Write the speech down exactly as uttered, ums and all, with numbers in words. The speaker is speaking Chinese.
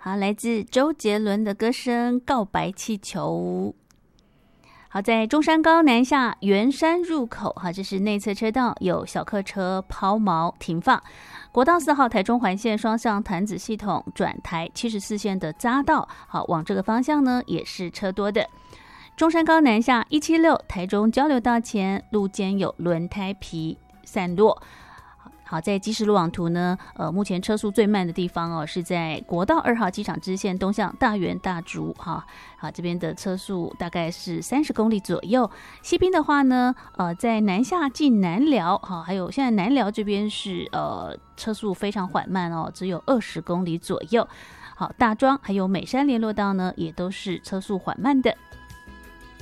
好，来自周杰伦的歌声《告白气球》。好，在中山高南下圆山入口，哈，这是内侧车道，有小客车抛锚停放。国道四号台中环线双向潭子系统转台七十四线的匝道，好，往这个方向呢也是车多的。中山高南下一七六台中交流道前路间有轮胎皮散落。好，在基石路网图呢，呃，目前车速最慢的地方哦，是在国道二号机场支线东向大园大竹，哈，好，这边的车速大概是三十公里左右。西滨的话呢，呃，在南下进南寮，哈，还有现在南寮这边是呃车速非常缓慢哦，只有二十公里左右。好，大庄还有美山联络道呢，也都是车速缓慢的。